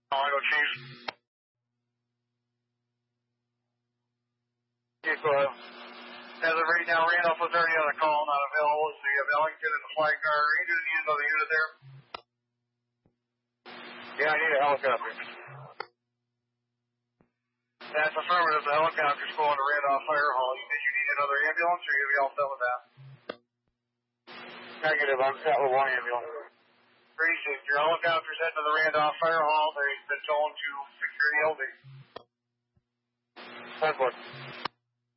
I'll go Chief. Chief, as of right now, Randolph was already on a call, not available, so you have Ellington and the flag car. Are you going to need another unit there? Yeah, I need a helicopter. That's affirmative. The helicopter's going to Randolph Fire Hall. Did you need another ambulance, or are you going to be all set with that? Negative. I'm set with one ambulance. Appreciate your helicopter's heading to the Randolph Fire Hall. They've been told to secure the LD. That's what.